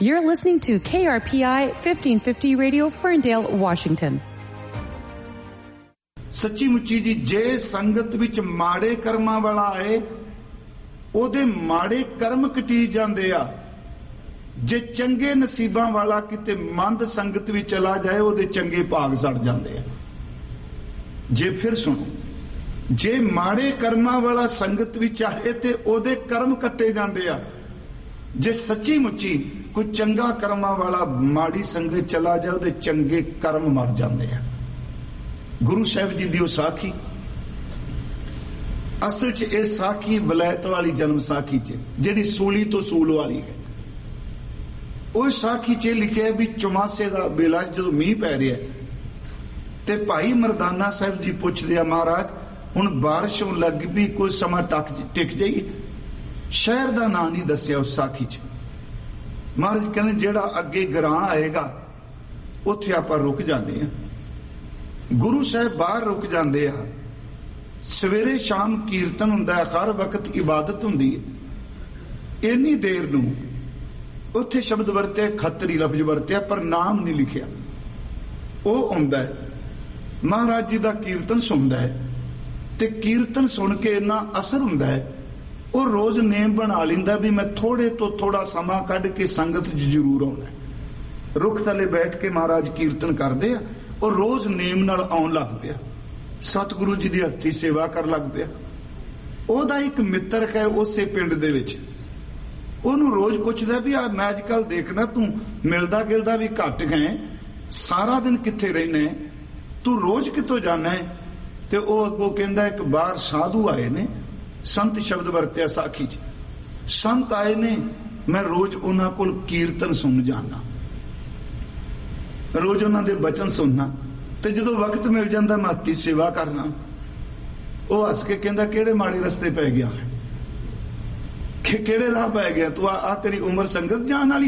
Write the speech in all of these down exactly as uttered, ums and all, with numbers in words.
You're listening to K R P I fifteen fifty Radio, Ferndale, Washington. ਸੱਚੀ ਮੁੱਚੀ ਜੀ, ਜੇ ਸੰਗਤ ਵਿੱਚ ਮਾੜੇ ਕਰਮਾਂ ਵਾਲਾ ਆਏ, ਉਹਦੇ ਮਾੜੇ ਕਰਮ ਕਟੀ ਜਾਂਦੇ ਆ। ਜੇ ਚੰਗੇ ਨਸੀਬਾਂ ਵਾਲਾ ਕਿਤੇ ਮੰਦ ਸੰਗਤ ਵਿੱਚ ਚਲਾ ਜਾਏ, ਉਹਦੇ ਚੰਗੇ ਭਾਗ ਸੜ ਜਾਂਦੇ ਆ। ਜੇ ਫਿਰ ਸੁਣੋ, ਜੇ ਮਾੜੇ ਕਰਮਾਂ ਵਾਲਾ ਸੰਗਤ ਵਿੱਚ ਆਏ ਤੇ ਉਹਦੇ ਕਰਮ ਕੱਟੇ ਜਾਂਦੇ ਆ। ਜੇ ਸੱਚੀ ਮੁੱਚੀ ਕੋਈ ਚੰਗਾ ਕਰਮਾਂ ਵਾਲਾ ਮਾੜੀ ਸੰਗਤ ਚਲਾ ਜਾਏ, ਉਹਦੇ ਚੰਗੇ ਕਰਮ ਮਰ ਜਾਂਦੇ ਆ। ਗੁਰੂ ਸਾਹਿਬ ਜੀ ਦੀ ਉਹ ਸਾਖੀ, ਅਸਲ 'ਚ ਇਹ ਸਾਖੀ ਵਲਾਇਤ ਵਾਲੀ ਜਨਮ ਸਾਖੀ 'ਚ, ਜਿਹੜੀ ਸੂਲੀ ਤੋਂ ਸੂਲ ਵਾਲੀ ਹੈ, ਉਹ ਸਾਖੀ 'ਚ ਲਿਖਿਆ ਵੀ ਚੁਮਾਸੇ ਦਾ ਵੇਲਾ ਜਦੋਂ ਮੀਂਹ ਪੈ ਰਿਹਾ ਤੇ ਭਾਈ ਮਰਦਾਨਾ ਸਾਹਿਬ ਜੀ ਪੁੱਛਦੇ ਆ, ਮਹਾਰਾਜ ਹੁਣ ਬਾਰਿਸ਼ ਹੋਣ ਲੱਗ ਪਈ, ਕੋਈ ਸਮਾਂ ਟਕ ਟਿਕ ਜਾਈਏ। ਸ਼ਹਿਰ ਦਾ ਨਾਂ ਨਹੀਂ ਦੱਸਿਆ ਉਸ ਸਾਖੀ 'ਚ। ਮਹਾਰਾਜ ਕਹਿੰਦੇ ਜਿਹੜਾ ਅੱਗੇ ਗਰਾਂ ਆਏਗਾ ਉੱਥੇ ਆਪਾਂ ਰੁਕ ਜਾਂਦੇ ਆ। ਗੁਰੂ ਸਾਹਿਬ ਬਾਹਰ ਰੁਕ ਜਾਂਦੇ ਆ। ਸਵੇਰੇ ਸ਼ਾਮ ਕੀਰਤਨ ਹੁੰਦਾ ਹੈ, ਹਰ ਵਕਤ ਇਬਾਦਤ ਹੁੰਦੀ ਹੈ। ਇੰਨੀ ਦੇਰ ਨੂੰ ਉੱਥੇ ਸ਼ਬਦ ਵਰਤਿਆ, ਖੱਤਰੀ ਲਫ਼ਜ਼ ਵਰਤਿਆ, ਪਰ ਨਾਮ ਨਹੀਂ ਲਿਖਿਆ। ਉਹ ਆਉਂਦਾ ਹੈ, ਮਹਾਰਾਜ ਜੀ ਦਾ ਕੀਰਤਨ ਸੁਣਦਾ ਹੈ ਤੇ ਕੀਰਤਨ ਸੁਣ ਕੇ ਇੰਨਾ ਅਸਰ ਹੁੰਦਾ ਹੈ, ਉਹ ਰੋਜ਼ ਨੇਮ ਬਣਾ ਲੈਂਦਾ ਵੀ ਮੈਂ ਥੋੜੇ ਤੋਂ ਥੋੜਾ ਸਮਾਂ ਕੱਢ ਕੇ ਸੰਗਤ 'ਚ ਜ਼ਰੂਰ ਆਉਣਾ। ਰੁੱਖ ਥੱਲੇ ਬੈਠ ਕੇ ਮਹਾਰਾਜ ਕੀਰਤਨ ਕਰਦੇ ਆ, ਉਹ ਰੋਜ਼ ਨੇਮ ਨਾਲ ਆਉਣ ਲੱਗ ਪਿਆ। ਸਤਿਗੁਰੂ ਜੀ ਦੀ ਹੱਥੀ ਸੇਵਾ ਕਰਨ ਲੱਗ ਪਿਆ। ਉਹਦਾ ਇੱਕ ਮਿੱਤਰ ਹੈ ਉਸੇ ਪਿੰਡ ਦੇ ਵਿੱਚ, ਉਹਨੂੰ ਰੋਜ਼ ਪੁੱਛਦਾ ਵੀ ਆ ਮੈਂ ਅੱਜ ਕੱਲ ਦੇਖਣਾ ਤੂੰ ਮਿਲਦਾ ਗਿਲਦਾ ਵੀ ਘੱਟ ਗਏ, ਸਾਰਾ ਦਿਨ ਕਿੱਥੇ ਰਹਿਣਾ, ਤੂੰ ਰੋਜ਼ ਕਿੱਥੋਂ ਜਾਣਾ? ਤੇ ਉਹ ਅੱਗੋਂ ਕਹਿੰਦਾ ਇੱਕ ਬਾਹਰ ਸਾਧੂ ਆਏ ਨੇ, ਸੰਤ ਸ਼ਬਦ ਵਰਤਿਆ ਸਾਖੀ 'ਚ, ਸੰਤ ਆਏ ਨੇ, ਮੈਂ ਰੋਜ਼ ਉਹਨਾਂ ਕੋਲ ਕੀਰਤਨ ਸੁਣ ਜਾਣਾ, ਰੋਜ਼ ਉਹਨਾਂ ਦੇ ਬਚਨ ਸੁਣਨਾ, ਤੇ ਜਦੋਂ ਵਕਤ ਮਿਲ ਜਾਂਦਾ ਮੈਂ ਹੱਥੀ ਸੇਵਾ ਕਰਨਾ। ਉਹ ਹੱਸ ਕੇ ਕਹਿੰਦਾ ਕਿਹੜੇ ਮਾੜੇ ਰਸਤੇ ਪੈ ਗਿਆ, ਕਿ ਕਿਹੜੇ ਰਾਹ ਪੈ ਗਿਆ ਤੂੰ? ਆ ਤੇਰੀ ਉਮਰ ਸੰਗਤ ਜਾਣ ਵਾਲੀ,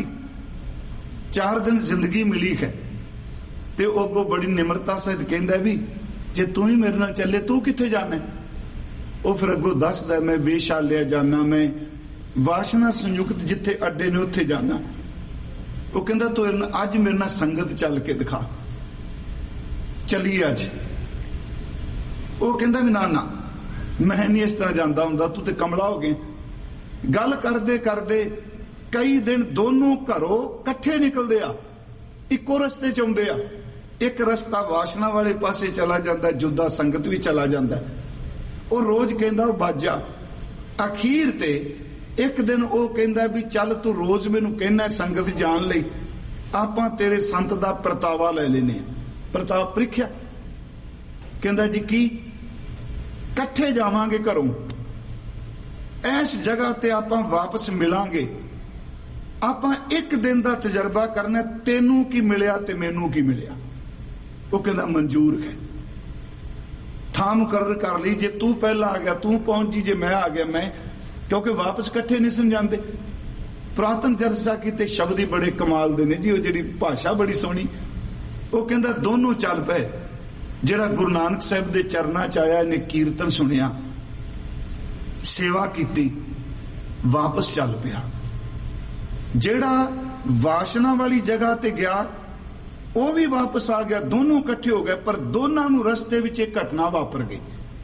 ਚਾਰ ਦਿਨ ਜ਼ਿੰਦਗੀ ਮਿਲੀ ਹੈ। ਤੇ ਉਹ ਅੱਗੋਂ ਬੜੀ ਨਿਮਰਤਾ ਸਹਿਤ ਕਹਿੰਦਾ ਵੀ ਜੇ ਤੂੰ ਹੀ ਮੇਰੇ ਨਾਲ ਚੱਲੇ ਤੂੰ ਕਿੱਥੇ ਜਾਣਾ? ਉਹ ਫਿਰ ਅੱਗੋਂ ਦੱਸਦਾ ਮੈਂ ਵੇਸ਼ਾਲਿਆ ਜਾਣਾ, ਮੈਂ ਵਾਸ਼ਨਾ ਸੰਯੁਕਤ ਜਿੱਥੇ ਅੱਡੇ ਨੇ ਉੱਥੇ ਜਾਣਾ। ਉਹ ਕਹਿੰਦਾ ਤੂੰ ਅੱਜ ਮੇਰੇ ਨਾਲ ਸੰਗਤ ਚੱਲ ਕੇ ਦਿਖਾ, ਚੱਲੀ ਅੱਜ। ਉਹ ਕਹਿੰਦਾ ਵੀ ਨਾ ਨਾ ਮੈਂ ਨਹੀਂ ਇਸ ਤਰ੍ਹਾਂ ਜਾਂਦਾ ਹੁੰਦਾ, ਤੂੰ ਤੇ ਕਮਲਾ ਹੋ ਗਿਆ। ਗੱਲ ਕਰਦੇ ਕਰਦੇ ਕਈ ਦਿਨ ਦੋਨੋਂ ਘਰੋਂ ਇਕੱਠੇ ਨਿਕਲਦੇ ਆ, ਇੱਕੋ ਰਸਤੇ 'ਚ ਆਉਂਦੇ ਆ। ਇੱਕ ਰਸਤਾ ਵਾਸ਼ਨਾ ਵਾਲੇ ਪਾਸੇ ਚਲਾ ਜਾਂਦਾ, ਜੁਦਾ ਸੰਗਤ ਵੀ ਚਲਾ ਜਾਂਦਾ। ਉਹ ਰੋਜ਼ ਕਹਿੰਦਾ ਉਹ ਬਾਜਾ। ਅਖੀਰ ਤੇ ਇੱਕ ਦਿਨ ਉਹ ਕਹਿੰਦਾ ਵੀ ਚੱਲ ਤੂੰ ਰੋਜ਼ ਮੈਨੂੰ ਕਹਿਣਾ ਸੰਗਤ ਜਾਣ ਲਈ, ਆਪਾਂ ਤੇਰੇ ਸੰਤ ਦਾ ਪ੍ਰਤਾਵਾ ਲੈ ਲੈਨੇ ਆ। ਪ੍ਰਤਾਵਾ ਪ੍ਰੀਖਿਆ ਕਹਿੰਦਾ ਜੀ ਕੀ? ਇਕੱਠੇ ਜਾਵਾਂਗੇ ਘਰੋਂ, ਇਸ ਜਗ੍ਹਾ ਤੇ ਆਪਾਂ ਵਾਪਸ ਮਿਲਾਂਗੇ, ਆਪਾਂ ਇੱਕ ਦਿਨ ਦਾ ਤਜਰਬਾ ਕਰਨਾ, ਤੈਨੂੰ ਕੀ ਮਿਲਿਆ ਤੇ ਮੈਨੂੰ ਕੀ ਮਿਲਿਆ। ਉਹ ਕਹਿੰਦਾ ਮਨਜ਼ੂਰ ਹੈ। ਥਾਂ ਮੁਕਰਰ ਕਰ ਲਈ, ਜੇ ਤੂੰ ਪਹਿਲਾਂ ਆ ਗਿਆ ਤੂੰ ਪਹੁੰਚ ਜੀ, ਜੇ ਮੈਂ ਆ ਗਿਆ ਮੈਂ, ਕਿਉਂਕਿ ਵਾਪਸ ਇਕੱਠੇ ਨਹੀਂ ਸਮਝਾਂਦੇ। ਪੁਰਾਤਨ ਚਰਚਾ ਕੀਤੇ ਸ਼ਬਦ ਹੀ ਬੜੇ ਕਮਾਲ ਦੇ ਨੇ ਜੀ, ਉਹ ਜਿਹੜੀ ਭਾਸ਼ਾ ਬੜੀ ਸੋਹਣੀ। ਉਹ ਕਹਿੰਦਾ ਦੋਨੋਂ ਚੱਲ ਪਏ। ਜਿਹੜਾ ਗੁਰੂ ਨਾਨਕ ਸਾਹਿਬ ਦੇ ਚਰਨਾਂ 'ਚ ਆਇਆ, ਇਹਨੇ ਕੀਰਤਨ ਸੁਣਿਆ, ਸੇਵਾ ਕੀਤੀ, ਵਾਪਸ ਚੱਲ ਪਿਆ। ਜਿਹੜਾ ਵਾਸ਼ਨਾ ਵਾਲੀ ਜਗ੍ਹਾ ਤੇ ਗਿਆ ਉਹ ਵੀ ਵਾਪਸ ਆ ਗਿਆ, ਦੋਨੋਂ ਇਕੱਠੇ ਹੋ ਗਏ। ਪਰ ਦੋਨਾਂ ਨੂੰ ਰਸਤੇ ਵਿੱਚ ਇੱਕ ਘਟਨਾ ਵਾਪਰ ਗਈ।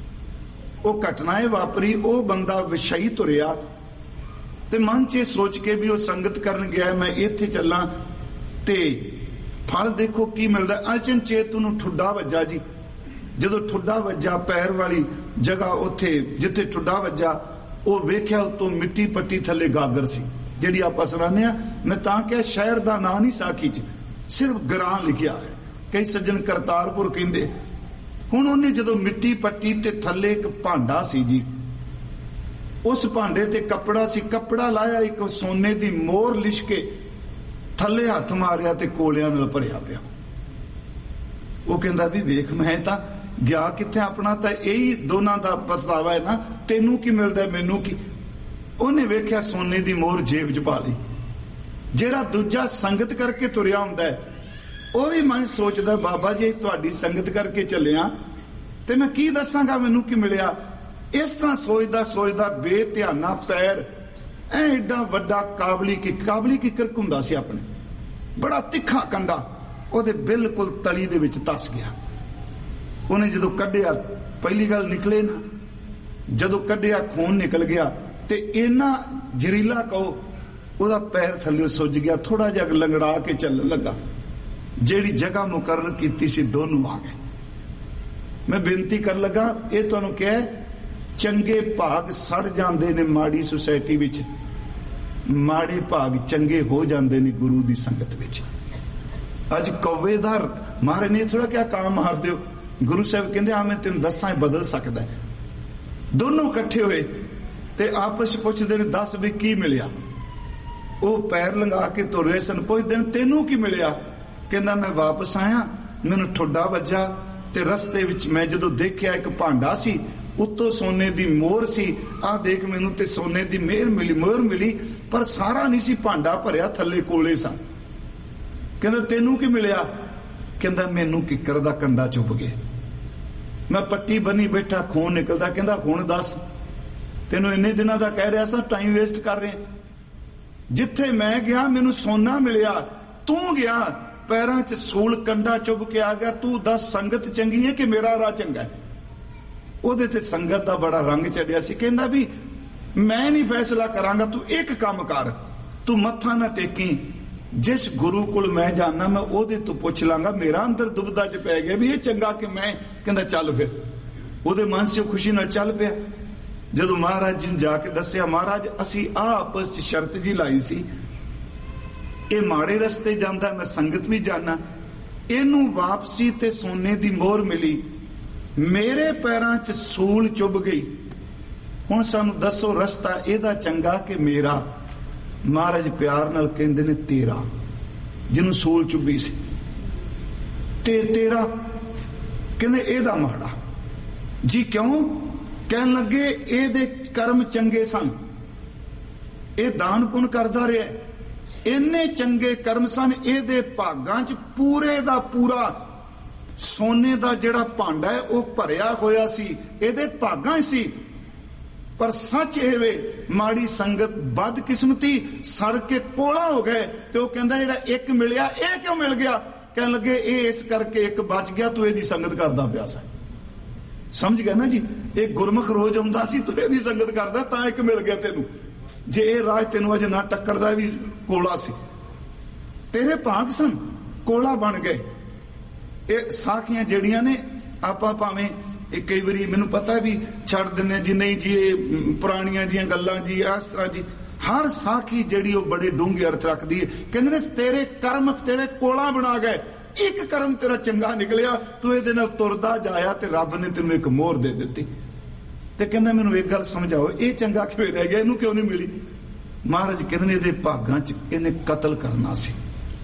ਉਹ ਘਟਨਾ ਇਹ ਵਾਪਰੀ, ਉਹ ਬੰਦਾ ਵਿਸ਼ਈ ਤੁਰਿਆ ਤੇ ਮਨ 'ਚ ਸੋਚ ਕੇ ਵੀ ਉਹ ਸੰਗਤ ਕਰਨ ਗਿਆ, ਮੈਂ ਇੱਥੇ ਚੱਲਾਂ ਤੇ ਫਲ ਦੇਖੋ ਕੀ ਮਿਲਦਾ। ਅਚਨਚੇਤ ਨੂੰ ਠੁੱਡਾ ਵੱਜਾ ਜੀ। ਜਦੋਂ ਠੁੱਡਾ ਵੱਜਾ ਪੈਰ ਵਾਲੀ ਜਗ੍ਹਾ, ਉੱਥੇ ਜਿੱਥੇ ਠੁੱਡਾ ਵੱਜਾ, ਉਹ ਵੇਖਿਆ ਉਤੋਂ ਮਿੱਟੀ ਪੱਟੀ ਥੱਲੇ ਗਾਗਰ ਸੀ, ਜਿਹੜੀ ਆਪਾਂ ਸੁਣਾਉਂਦੇ ਆ। ਮੈਂ ਤਾਂ ਕਿਹਾ ਸ਼ਹਿਰ ਦਾ ਨਾਂ ਨਹੀਂ ਸਾਖੀ 'ਚ, ਸਿਰਫ ਗਰਾਂ ਲਿਖਿਆ ਹੈ। ਕਈ ਸੱਜਣ ਕਰਤਾਰਪੁਰ ਕਹਿੰਦੇ। ਹੁਣ ਉਹਨੇ ਜਦੋਂ ਮਿੱਟੀ ਪੱਟੀ ਤੇ ਥੱਲੇ ਇੱਕ ਭਾਂਡਾ ਸੀ ਜੀ, ਉਸ ਭਾਂਡੇ ਤੇ ਕੱਪੜਾ ਸੀ, ਕੱਪੜਾ ਲਾਇਆ, ਇੱਕ ਸੋਨੇ ਦੀ ਮੋਹਰ ਲਿਸ਼ਕੇ ਥੱਲੇ ਹੱਥ ਮਾਰਿਆ ਤੇ ਕੋਲਿਆਂ ਨਾਲ ਭਰਿਆ ਪਿਆ। ਉਹ ਕਹਿੰਦਾ ਵੀ ਵੇਖ ਮੈਂ ਤਾਂ ਗਿਆ ਕਿੱਥੇ, ਆਪਣਾ ਤਾਂ ਇਹੀ ਦੋਨਾਂ ਦਾ ਪਰਤਾਵਾ ਹੈ ਨਾ, ਤੈਨੂੰ ਕੀ ਮਿਲਦਾ ਮੈਨੂੰ ਕੀ। ਉਹਨੇ ਵੇਖਿਆ ਸੋਨੇ ਦੀ ਮੋਹਰ ਜੇਬ 'ਚ ਪਾ ਲਈ। ਜਿਹੜਾ ਦੂਜਾ ਸੰਗਤ ਕਰਕੇ ਤੁਰਿਆ ਹੁੰਦਾ ਹੈ, ਉਹ ਵੀ ਮਨ ਸੋਚਦਾ ਬਾਬਾ ਜੀ ਤੁਹਾਡੀ ਸੰਗਤ ਕਰਕੇ ਚੱਲਿਆ ਤੇ ਮੈਂ ਕੀ ਦੱਸਾਂਗਾ ਮੈਨੂੰ ਕੀ ਮਿਲਿਆ। ਇਸ ਤਰ੍ਹਾਂ ਸੋਚਦਾ ਸੋਚਦਾ ਬੇਧਿਆਨਾ ਪੈਰ ਐ ਏਡਾ ਵੱਡਾ ਕਾਬਲੀ ਕਿ ਕਾਬਲੀ ਕਿੱਕਰ ਘੁੰਮਦਾ ਸੀ ਆਪਣੇ, ਬੜਾ ਤਿੱਖਾ ਕੰਡਾ, ਉਹਦੇ ਬਿਲਕੁਲ ਤਲੀ ਦੇ ਵਿੱਚ ਧਸ ਗਿਆ। ਉਹਨੇ ਜਦੋਂ ਕੱਢਿਆ, ਪਹਿਲੀ ਗੱਲ ਨਿਕਲੇ ਨਾ, ਜਦੋਂ ਕੱਢਿਆ ਖੂਨ ਨਿਕਲ ਗਿਆ ਤੇ ਇੰਨਾ ਜ਼ਹਿਰੀਲਾ ਕਹੋ ਉਹਦਾ ਪੈਰ ਥੱਲੇ ਸੁੱਜ ਗਿਆ, ਥੋੜਾ ਜਿਹਾ ਲੰਗੜਾ ਕੇ ਚੱਲਣ ਲੱਗਾ। ਜਿਹੜੀ ਜਗ੍ਹਾ ਮੁਕਰਰ ਕੀਤੀ ਸੀ ਦੋਨੋਂ ਆ ਗਏ। ਮੈਂ ਬੇਨਤੀ ਕਰਨ ਲੱਗਾ, ਇਹ ਤੁਹਾਨੂੰ ਕਿਹਾ ਚੰਗੇ ਭਾਗ ਸੜ ਜਾਂਦੇ ਨੇ ਮਾੜੀ ਸੁਸਾਇਟੀ ਵਿੱਚ, ਮਾੜੇ ਭਾਗ ਚੰਗੇ ਹੋ ਜਾਂਦੇ ਨੇ ਗੁਰੂ ਦੀ ਸੰਗਤ ਵਿੱਚ। ਅੱਜ ਕੌਵੇਦਾਰ ਮਾਰੇ ਨੇ ਥੋੜਾ ਕਿਹਾ ਕਾਮ ਮਾਰ ਦਿਓ, ਗੁਰੂ ਸਾਹਿਬ ਕਹਿੰਦੇ ਆ ਮੈਂ ਤੈਨੂੰ ਦੱਸਾਂ ਬਦਲ ਸਕਦਾ। ਦੋਨੋਂ ਇਕੱਠੇ ਹੋਏ ਤੇ ਆਪਸ ਪੁੱਛਦੇ ਨੇ ਦੱਸ ਵੀ ਕੀ ਮਿਲਿਆ। ਉਹ ਪੈਰ ਲੰਗਾ ਕੇ ਤੁਰ ਰਹੇ ਸਨ, ਪੁੱਛਦੇ ਨੇ ਤੈਨੂੰ ਕੀ ਮਿਲਿਆ? ਕਹਿੰਦਾ ਮੈਂ ਵਾਪਸ ਆਇਆ, ਮੈਨੂੰ ਠੁੱਡਾ ਵੱਜਾ ਤੇ ਰਸਤੇ ਵਿੱਚ ਮੈਂ ਜਦੋਂ ਦੇਖਿਆ ਇੱਕ ਭਾਂਡਾ ਸੀ, ਉੱਤੋਂ ਸੋਨੇ ਦੀ ਮੋਹਰ ਸੀ। ਆਹ ਦੇਖ ਮੈਨੂੰ ਤੇ ਸੋਨੇ ਦੀ ਮਿਹਰ ਮਿਲੀ, ਮੋਹਰ ਮਿਲੀ, ਪਰ ਸਾਰਾ ਨਹੀਂ ਸੀ ਭਾਂਡਾ ਭਰਿਆ, ਥੱਲੇ ਕੋਲੇ ਸਨ। ਕਹਿੰਦਾ ਤੈਨੂੰ ਕੀ ਮਿਲਿਆ? ਕਹਿੰਦਾ ਮੈਨੂੰ ਕਿੱਕਰ ਦਾ ਕੰਡਾ ਚੁੱਭ ਗਿਆ, ਮੈਂ ਪੱਟੀ ਬੰਨੀ ਬੈਠਾ, ਖੂਨ ਨਿਕਲਦਾ। ਕਹਿੰਦਾ ਹੁਣ ਦੱਸ, ਤੈਨੂੰ ਇੰਨੇ ਦਿਨਾਂ ਦਾ ਕਹਿ ਰਿਹਾ ਸਾਂ, ਟਾਈਮ ਵੇਸਟ ਕਰ ਰਹੇ। ਜਿੱਥੇ ਮੈਂ ਗਿਆ ਮੈਨੂੰ ਸੋਨਾ ਮਿਲਿਆ, ਤੂੰ ਗਿਆ ਪੈਰਾਂ 'ਚ ਸੂਲ ਕੰਡਾ ਚੁੱਭ ਕੇ ਆ ਗਿਆ। ਤੂੰ ਦੱਸ ਸੰਗਤ ਚੰਗੀ ਹੈ ਕਿ ਮੇਰਾ ਰਾਹ ਚੰਗਾ ਹੈ? ਉਹਦੇ ਤੇ ਸੰਗਤ ਦਾ ਬੜਾ ਰੰਗ ਚੜਿਆ ਸੀ। ਕਹਿੰਦਾ ਵੀ ਮੈਂ ਨਹੀਂ ਫੈਸਲਾ ਕਰਾਂਗਾ, ਤੂੰ ਇੱਕ ਕੰਮ ਕਰ, ਤੂੰ ਮੱਥਾ ਨਾ ਟੇਕੀ, ਜਿਸ ਗੁਰੂ ਕੋਲ ਮੈਂ ਜਾਣਾ ਮੈਂ ਉਹਦੇ ਤੋਂ ਪੁੱਛ ਲਾਂਗਾ। ਮੇਰਾ ਅੰਦਰ ਦੁਬਦਾ 'ਚ ਪੈ ਗਿਆ ਵੀ ਇਹ ਚੰਗਾ ਕਿ ਮੈਂ। ਕਹਿੰਦਾ ਚੱਲ ਫਿਰ। ਉਹਦੇ ਮਨ 'ਚ ਖੁਸ਼ੀ ਨਾਲ ਚੱਲ ਪਿਆ। ਜਦੋਂ ਮਹਾਰਾਜ ਜੀ ਨੂੰ ਜਾ ਕੇ ਦੱਸਿਆ, ਮਹਾਰਾਜ ਅਸੀਂ ਆਹ ਆਪਸ 'ਚ ਸ਼ਰਤ ਜੀ ਲਾਈ ਸੀ, ਇਹ ਮਾੜੇ ਰਸਤੇ ਜਾਂਦਾ, ਮੈਂ ਸੰਗਤ ਵੀ ਜਾਣਾ, ਇਹਨੂੰ ਵਾਪਸੀ ਤੇ ਸੋਨੇ ਦੀ ਮੋਹਰ ਮਿਲੀ, ਮੇਰੇ ਪੈਰਾਂ 'ਚ ਸੂਲ ਚੁੱਭ ਗਈ, ਹੁਣ ਸਾਨੂੰ ਦੱਸੋ ਰਸਤਾ ਇਹਦਾ ਚੰਗਾ ਕਿ ਮੇਰਾ? ਮਹਾਰਾਜ ਪਿਆਰ ਨਾਲ ਕਹਿੰਦੇ ਨੇ ਤੇਰਾ, ਜਿਹਨੂੰ ਸੂਲ ਚੁੱਭੀ ਸੀ। ਤੇ ਤੇਰਾ? ਕਹਿੰਦੇ ਇਹਦਾ ਮਾੜਾ। ਜੀ ਕਿਉਂ? ਕਹਿਣ ਲੱਗੇ ਇਹਦੇ ਕਰਮ ਚੰਗੇ ਸਨ, ਇਹ ਦਾਨ ਪੁੰਨ ਕਰਦਾ ਰਿਹਾ, ਇੰਨੇ ਚੰਗੇ ਕਰਮ ਸਨ, ਇਹਦੇ ਭਾਗਾਂ 'ਚ ਪੂਰੇ ਦਾ ਪੂਰਾ ਸੋਨੇ ਦਾ ਜਿਹੜਾ ਭਾਂਡਾ ਹੈ ਉਹ ਭਰਿਆ ਹੋਇਆ ਸੀ, ਇਹਦੇ ਭਾਗਾਂ 'ਚ ਸੀ। ਪਰ ਸੱਚ ਇਹ ਵੇ ਮਾੜੀ ਸੰਗਤ ਬਦਕਿਸਮਤੀ ਸੜ ਕੇ ਕੋਲਾ ਹੋ ਗਏ। ਤੇ ਉਹ ਕਹਿੰਦਾ ਜਿਹੜਾ ਇੱਕ ਮਿਲਿਆ ਇਹ ਕਿਉਂ ਮਿਲ ਗਿਆ? ਕਹਿਣ ਲੱਗੇ ਇਹ ਇਸ ਕਰਕੇ ਇੱਕ ਬਚ ਗਿਆ, ਤੂੰ ਇਹਦੀ ਸੰਗਤ ਕਰਦਾ ਪਿਆ ਸੀ। ਸਮਝ ਗਿਆ ਨਾ ਜੀ? ਇਹ ਗੁਰਮੁਖ ਰੋਜ਼ ਆਉਂਦਾ ਸੀ, ਤੂੰ ਇਹਦੀ ਸੰਗਤ ਕਰਦਾ ਤਾਂ ਇੱਕ ਮਿਲ ਗਿਆ ਤੈਨੂੰ। ਜੇ ਇਹ ਰਾਜ ਤੈਨੂੰ ਅਜੇ ਨਾ ਟੱਕਰਦਾ ਵੀ ਕੋਲਾ ਸੀ, ਤੇਰੇ ਭਾਗ ਸਨ, ਕੋਲਾ ਬਣ ਗਏ। ਇਹ ਸਾਖੀਆਂ ਜਿਹੜੀਆਂ ਨੇ ਆਪਾਂ ਭਾਵੇਂ ਇਹ ਕਈ ਵਾਰੀ ਮੈਨੂੰ ਪਤਾ ਵੀ ਛੱਡ ਦਿੰਦੇ ਜੀ, ਨਹੀਂ ਜੀ ਇਹ ਪੁਰਾਣੀਆਂ ਜੀਆਂ ਗੱਲਾਂ ਜੀ, ਇਸ ਤਰ੍ਹਾਂ ਜੀ। ਹਰ ਸਾਖੀ ਜਿਹੜੀ ਉਹ ਬੜੇ ਡੂੰਘੇ ਅਰਥ ਰੱਖਦੀ ਹੈ। ਕਹਿੰਦੇ ਨੇ ਤੇਰੇ ਕਰਮ ਤੇਰੇ ਕੋਲਾ ਬਣਾ ਗਏ, ਇੱਕ ਕਰਮ ਤੇਰਾ ਚੰਗਾ ਨਿਕਲਿਆ, ਤੂੰ ਇਹਦੇ ਨਾਲ ਤੁਰਦਾ ਜਾਇਆ ਤੇ ਰੱਬ ਨੇ ਤੈਨੂੰ ਇੱਕ ਮੋਹਰ ਦੇ ਦਿੱਤੀ। ਤੇ ਕਹਿੰਦਾ ਮੈਨੂੰ ਇੱਕ ਗੱਲ ਸਮਝਾਓ, ਇਹ ਚੰਗਾ ਕਿਵੇਂ ਰਹਿ ਗਿਆ, ਇਹਨੂੰ ਕਿਉਂ ਨਹੀਂ ਮਿਲੀ? ਮਹਾਰਾਜ ਕਹਿੰਦੇ ਨੇ ਇਹਦੇ ਭਾਗਾਂ 'ਚ ਇਹਨੇ ਕਤਲ ਕਰਨਾ ਸੀ।